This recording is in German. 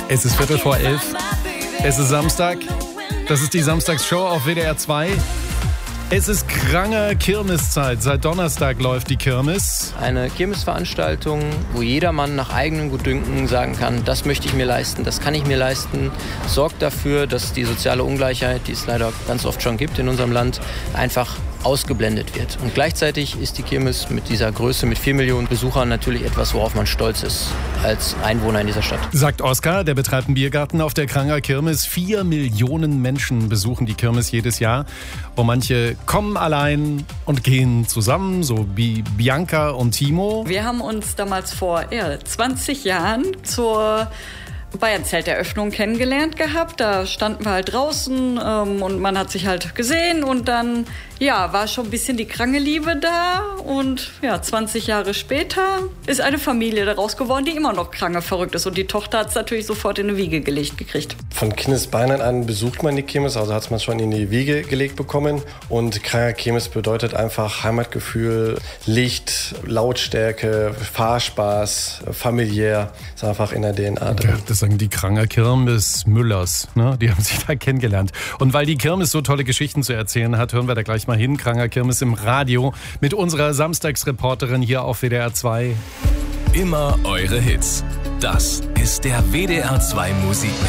Es ist 11:15. Es ist Samstag. Das ist die Samstagsshow auf WDR 2. Es ist krange Kirmeszeit. Seit Donnerstag läuft die Kirmes. Eine Kirmesveranstaltung, wo jedermann nach eigenem Gutdünken sagen kann, das möchte ich mir leisten, das kann ich mir leisten, sorgt dafür, dass die soziale Ungleichheit, die es leider ganz oft schon gibt in unserem Land, einfach ausgeblendet wird. Und gleichzeitig ist die Kirmes mit dieser Größe, mit 4 Millionen Besuchern natürlich etwas, worauf man stolz ist als Einwohner in dieser Stadt. Sagt Oskar, der betreibt einen Biergarten auf der Kranger Kirmes. 4 Millionen Menschen besuchen die Kirmes jedes Jahr. Und manche kommen allein und gehen zusammen, so wie Bianca und Timo. Wir haben uns damals vor 20 Jahren zur Bayern-Zelteröffnung kennengelernt gehabt. Da standen wir halt draußen und man hat sich halt gesehen und dann war schon ein bisschen die kranke Liebe da und 20 Jahre später ist eine Familie daraus geworden, die immer noch kranke verrückt ist und die Tochter hat es natürlich sofort in eine Wiege gelegt gekriegt. Von Kindesbeinen an besucht man die Kirmes, also hat es man schon in die Wiege gelegt bekommen und kranker Kirmes bedeutet einfach Heimatgefühl, Licht, Lautstärke, Fahrspaß, familiär, ist einfach in der DNA drin. Ja, das sagen die Kranger Kirmes Müllers, ne? Die haben sich da kennengelernt. Und weil die Kirmes so tolle Geschichten zu erzählen hat, hören wir da gleich mal hin. Kranger Kirmes im Radio mit unserer Samstagsreporterin hier auf WDR 2. Immer eure Hits. Das ist der WDR 2 Musik.